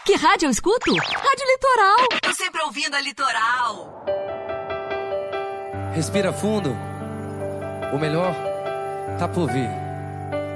Que rádio eu escuto? Rádio Litoral. Tô sempre ouvindo a Litoral. Respira fundo. O melhor tá por vir.